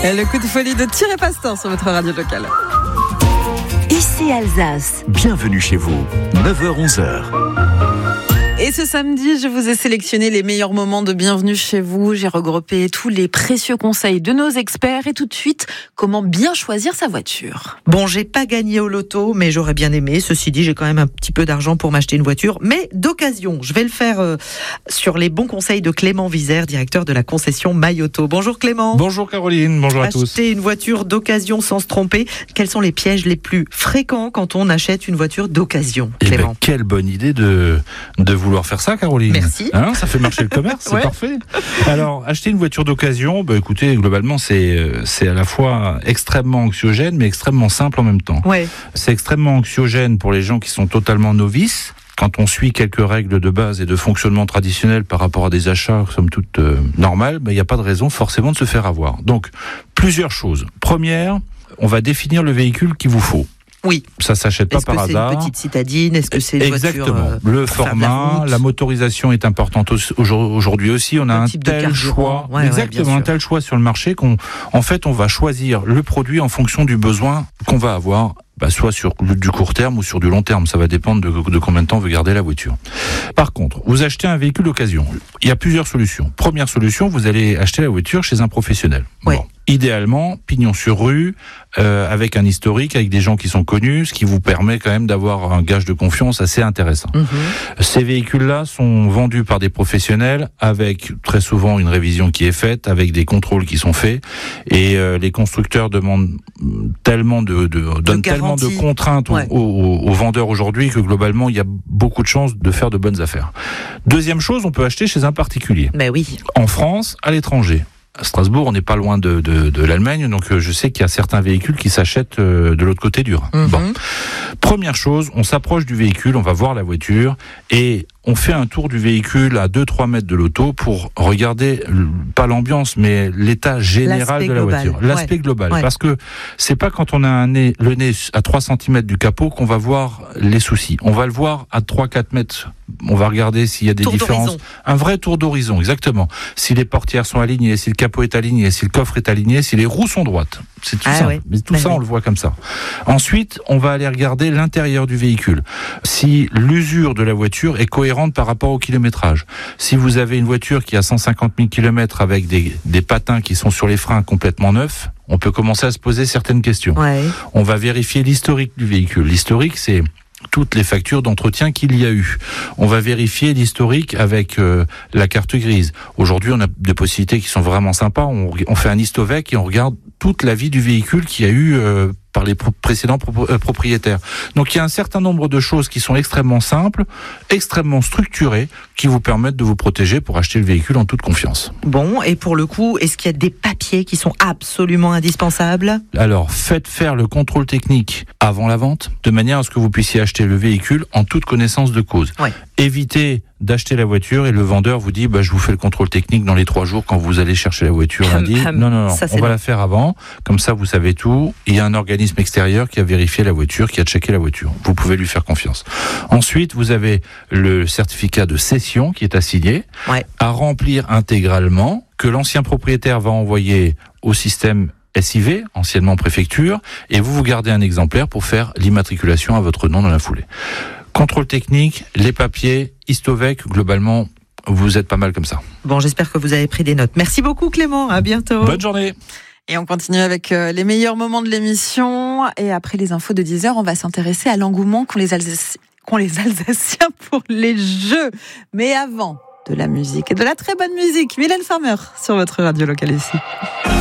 Et le coup de folie de Thierry Pastor sur votre radio locale. Ici Alsace. Bienvenue chez vous, 9h-11h. Et ce samedi, je vous ai sélectionné les meilleurs moments de bienvenue chez vous. J'ai regroupé tous les précieux conseils de nos experts. Et tout de suite, comment bien choisir sa voiture. Bon, j'ai pas gagné au loto, mais j'aurais bien aimé. Ceci dit, j'ai quand même un petit peu d'argent pour m'acheter une voiture, mais d'occasion. Je vais le faire sur les bons conseils de Clément Vizère, directeur de la concession Mayoto. Bonjour Clément. Bonjour Caroline, bonjour à tous. Acheter une voiture d'occasion sans se tromper. Quels sont les pièges les plus fréquents quand on achète une voiture d'occasion, Clément? Quelle bonne idée de vouloir faire ça, Caroline. Merci. Ça fait marcher le commerce, c'est Ouais. parfait. Alors, acheter une voiture d'occasion, écoutez, globalement, c'est à la fois extrêmement anxiogène, mais extrêmement simple en même temps. Ouais. C'est extrêmement anxiogène pour les gens qui sont totalement novices. Quand on suit quelques règles de base et de fonctionnement traditionnel par rapport à des achats, somme toute normales, il n'y a pas de raison forcément de se faire avoir. Donc, plusieurs choses. Première, on va définir le véhicule qu'il vous faut. Oui. Ça s'achète pas par hasard. Est-ce que c'est une petite citadine? Est-ce que c'est une Exactement. voiture Le pour faire de la format, route? la motorisation est importante aujourd'hui aussi. On a un type de tel carburant. choix, Ouais, exactement, bien un sûr. tel choix sur le marché qu'en fait, on va choisir le produit en fonction du besoin qu'on va avoir. Soit sur du court terme ou sur du long terme, ça va dépendre de combien de temps on veut garder la voiture. Par contre, vous achetez un véhicule d'occasion. Il y a plusieurs solutions. Première solution, vous allez acheter la voiture chez un professionnel. Ouais. Bon. Idéalement, pignon sur rue, avec un historique, avec des gens qui sont connus, ce qui vous permet quand même d'avoir un gage de confiance assez intéressant. Ces véhicules-là sont vendus par des professionnels avec très souvent une révision qui est faite, avec des contrôles qui sont faits, et les constructeurs demandent tellement donnent tellement de contraintes Ouais. aux vendeurs aujourd'hui que globalement il y a beaucoup de chances de faire de bonnes affaires. Deuxième chose, on peut acheter chez un particulier. Mais oui. En France, à l'étranger. À Strasbourg, on n'est pas loin de l'Allemagne, donc je sais qu'il y a certains véhicules qui s'achètent de l'autre côté du Rhin. Bon. Première chose, on s'approche du véhicule, on va voir la voiture et on fait un tour du véhicule à 2-3 mètres de l'auto pour regarder, pas l'ambiance, mais l'état général L'aspect de la global. voiture. L'aspect global. Ouais. Parce que c'est pas quand on a le nez à 3 cm du capot qu'on va voir les soucis. On va le voir à 3-4 mètres. On va regarder s'il y a des Tour différences. d'horizon. Un vrai tour d'horizon, exactement. Si les portières sont alignées, si le capot est aligné, si le coffre est aligné, si les roues sont droites. C'est tout ça. Ouais. Mais tout ça, on le voit comme ça. Ensuite, on va aller regarder l'intérieur du véhicule. Si l'usure de la voiture est cohérente par rapport au kilométrage. Si vous avez une voiture qui a 150 000 km avec des patins qui sont sur les freins complètement neufs, on peut commencer à se poser certaines questions. Ouais. On va vérifier l'historique du véhicule. L'historique, c'est toutes les factures d'entretien qu'il y a eu. On va vérifier l'historique avec la carte grise. Aujourd'hui, on a des possibilités qui sont vraiment sympas. On fait un Histovec et on regarde toute la vie du véhicule qu'il y a eu par les précédents propriétaires. Donc il y a un certain nombre de choses qui sont extrêmement simples, extrêmement structurées, qui vous permettent de vous protéger pour acheter le véhicule en toute confiance. Bon, et pour le coup, est-ce qu'il y a des papiers qui sont absolument indispensables? Alors, faites faire le contrôle technique avant la vente, de manière à ce que vous puissiez acheter le véhicule en toute connaissance de cause. Ouais. Évitez d'acheter la voiture et le vendeur vous dit je vous fais le contrôle technique dans les 3 jours quand vous allez chercher la voiture lundi. Non, ça, on va la faire avant, comme ça vous savez tout. Il y a un organisme extérieur qui a vérifié la voiture, qui a checké la voiture. Vous pouvez lui faire confiance. Ensuite, vous avez le certificat de cession qui est à signer, à remplir intégralement, que l'ancien propriétaire va envoyer au système SIV, anciennement préfecture, et vous gardez un exemplaire pour faire l'immatriculation à votre nom dans la foulée. Contrôle technique, les papiers, Histovec, globalement, vous êtes pas mal comme ça. Bon, j'espère que vous avez pris des notes. Merci beaucoup Clément, à bientôt. Bonne journée. Et on continue avec les meilleurs moments de l'émission. Et après les infos de 10h, on va s'intéresser à l'engouement qu'ont les Alsaciens pour les jeux. Mais avant, de la musique et de la très bonne musique. Mylène Farmer sur votre radio locale ici.